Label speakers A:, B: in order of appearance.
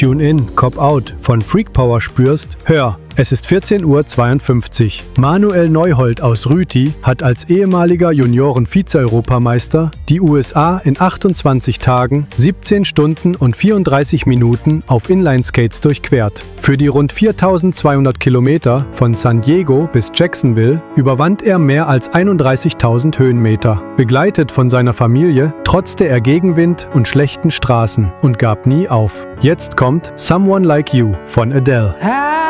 A: Tune in, Cop Out von Freak Power spürst, hör. Es ist 14:52 Uhr. Manuel Neuhold aus Rüti hat als ehemaliger Junioren-Vize-Europameister die USA in 28 Tagen, 17 Stunden und 34 Minuten auf Inlineskates durchquert. Für die rund 4200 Kilometer von San Diego bis Jacksonville überwand er mehr als 31.000 Höhenmeter. Begleitet von seiner Familie trotzte er Gegenwind und schlechten Straßen und gab nie auf. Jetzt kommt Someone Like You von Adele.